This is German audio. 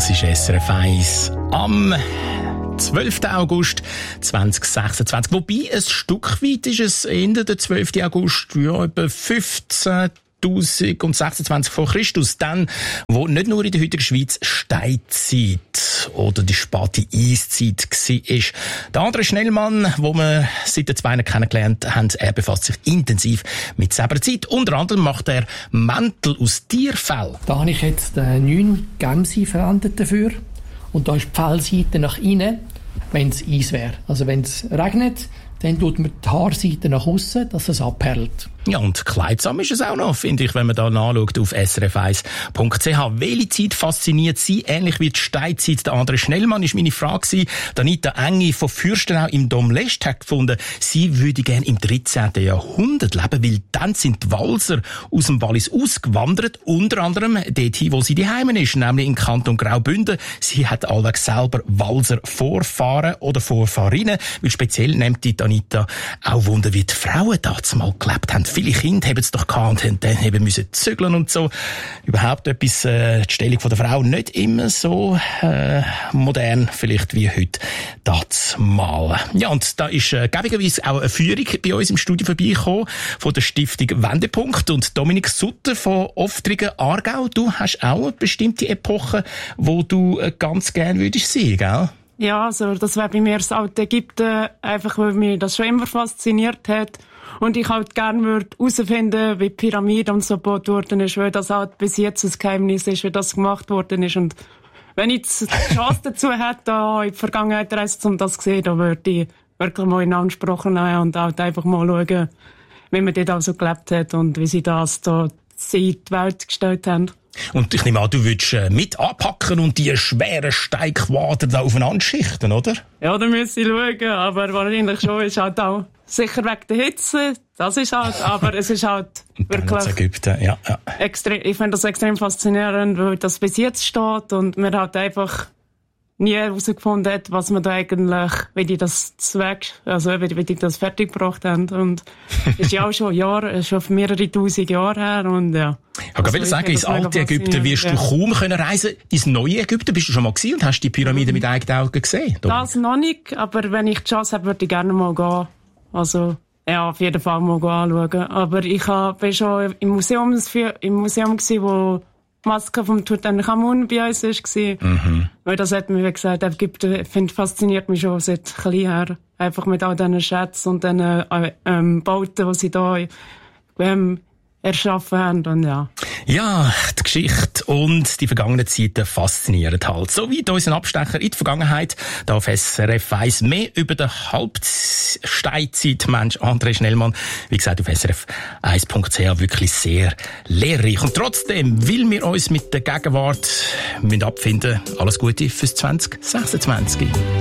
Das ist SRF 1 am 12. August 2026. Wobei, ein Stück weit ist es Ende der 12. August, ja, etwa 15.026 vor Christus, dann, wo nicht nur in der heutigen Schweiz Steinzeit oder die späte Eiszeit war. Der andere Schnellmann, den wir seit den Zweien kennengelernt haben, er befasst sich intensiv mit selber Zeit. Unter anderem macht er Mäntel aus Tierfell. Da habe ich jetzt 9 Gämse verwendet dafür. Und da ist die Fellseite nach innen, wenn es Eis wäre. Also wenn es regnet, dann tut man die Haarseite nach aussen, dass es abperlt. Ja, und kleidsam ist es auch noch, finde ich, wenn man da nachschaut auf srf1.ch. Welche Zeit fasziniert Sie, ähnlich wie die Steinzeit? Der andere Schnellmann ist meine Frage gewesen. Anita Engi von Fürstenau im Domlest hat gefunden, sie würde gerne im 13. Jahrhundert leben, weil dann sind die Walser aus dem Wallis ausgewandert, unter anderem dorthin, wo sie daheim ist, nämlich im Kanton Graubünden. Sie hat allweg selber Walser Vorfahren oder Vorfahrinnen, weil speziell nimmt die Anita auch Wunder, wie die Frauen damals mal gelebt haben. Viele Kinder haben es doch gehabt und dann haben müssen zügeln und so. Überhaupt etwas, die Stellung der Frau nicht immer so modern, vielleicht wie heute das mal. Ja, und da ist gäbigerweise auch eine Führung bei uns im Studio vorbeigekommen von der Stiftung Wendepunkt und Dominik Sutter von Oftrigen Aargau. Du hast auch eine bestimmte Epoche, wo du ganz gerne würdest sehen, gell? Ja, also das wäre bei mir das alte Ägypten, einfach weil mich das schon immer fasziniert hat. Und ich halt gerne würde herausfinden, wie die Pyramide und so gebaut worden ist, weil das halt bis jetzt ein Geheimnis ist, wie das gemacht worden ist. Und wenn ich die Chance dazu hätte, da in die Vergangenheit reisen, um das zu sehen, dann würde ich wirklich mal in Anspruch nehmen und halt einfach mal schauen, wie man dort also gelebt hat und wie sie das da in die Welt gestellt haben. Und ich nehme an, du würdest mit anpacken und die schweren Steinquader da aufeinander schichten, oder? Ja, da müsste ich schauen, aber wahrscheinlich schon ist halt auch sicher wegen der Hitze, das ist halt, aber es ist halt wirklich Ägypten, ja. extrem, ich finde das extrem faszinierend, weil das bis jetzt steht und man hat einfach nie herausgefunden hat, was man da eigentlich, wie die das wie die das fertiggebracht haben. Und ist ja auch schon schon mehrere tausend Jahre her und ja. Ich will sagen, ins alte Ägypten wirst du kaum reisen. Ins neue Ägypten bist du schon mal gewesen und hast die Pyramide mit eigenen Augen gesehen? Das noch nicht, aber wenn ich die Chance habe, würde ich gerne mal gehen. Also, ja, auf jeden Fall mal anschauen. Aber ich bin schon im Museum gewesen, wo die Maske vom Tutanchamun bei uns war. Mhm. Weil das hat mir, wie gesagt, Ägypten fasziniert mich schon seit klein her. Einfach mit all diesen Schätzen und diesen Bauten, die sie da erschaffen haben. Und ja. Ja, die Geschichte und die vergangenen Zeiten faszinieren halt. So wie unser Abstecher in die Vergangenheit. Da auf SRF 1 mehr über den Halbsteinzeitmensch André Schnellmann. Wie gesagt, auf srf1.ch wirklich sehr lehrreich. Und trotzdem, weil wir uns mit der Gegenwart abfinden müssen, alles Gute fürs 2026.